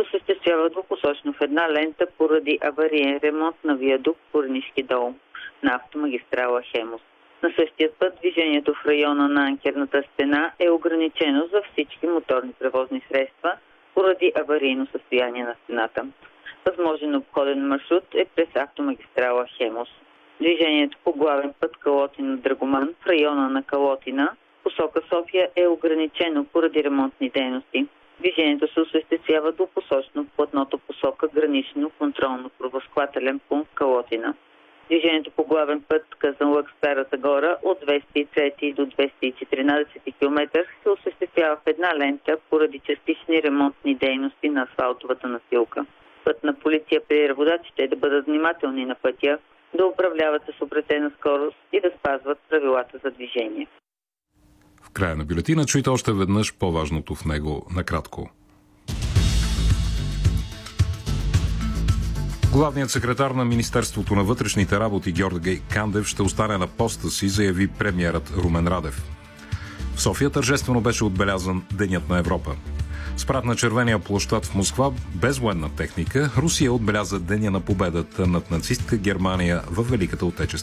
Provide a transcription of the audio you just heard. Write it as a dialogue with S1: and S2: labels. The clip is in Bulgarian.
S1: осъществява двупосочно в една лента поради авариен ремонт на виадукт Корнишки дол на автомагистрала Хемус. На същия път движението в района на анкерната стена е ограничено за всички моторни превозни средства поради аварийно състояние на стената. Възможен обходен маршрут е през автомагистрала Хемус. Движението по главен път Калотина-Драгоман в района на Калотина, посока София, е ограничено поради ремонтни дейности. Движението се осъществява двупосочно в платното посока гранично контролно-пропускателен пункт Калотина. Движението по главен път Казанлък-Стара Загора от 203 до 214 км се осъществява в една лента поради частични ремонтни дейности на асфалтовата настилка. Пътна полиция призовава водачите да бъдат внимателни на пътя, да управляват с обратена скорост и да спазват правилата за движение.
S2: В края на бюлетина чуйте още веднъж по-важното в него накратко. Главният секретар на Министерството на вътрешните работи Георги Кандев ще остане на поста си, заяви премиерът Румен Радев. В София тържествено беше отбелязан Денят на Европа. С прат на червения площад в Москва, без военна техника, Русия отбеляза Деня на победата над нацистка Германия във Великата отечествена